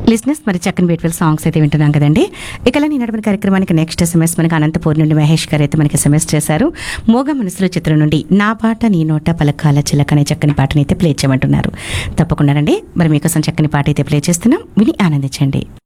లిస్నెస్ మరి చక్కని beautiful songs అయితే వింటున్నాం కదండి. ఇక నేను నడిపిన కార్యక్రమానికి నెక్స్ట్ ఎస్ఎంఎస్ మనకి అనంతపూర్ నుండి మహేష్ గారు అయితే మనకి ఎస్ఎంఎస్ చేశారు. మోగ మనసులో చిత్రం నుండి నా పాట నీ నోట పలకాల చిలక అనే చక్కని పాటని అయితే ప్లే చేయమంటున్నారు. తప్పకుండానండి మరి మీకోసం చక్కని పాట అయితే ప్లే చేస్తున్నాం, విని ఆనందించండి.